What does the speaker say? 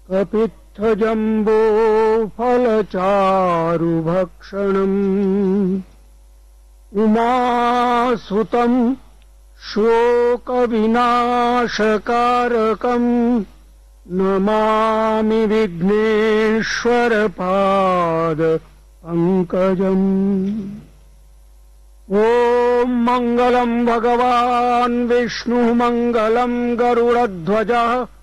कपित्थजम्बो फलचारुभक्षणम् उमासुतम् शोकविनाशकारकम् नमामि विघ्नेश्वरपाद पंकजम्। ॐ मङ्गलम् भगवान् विष्णुः मङ्गलम् गरुडध्वजः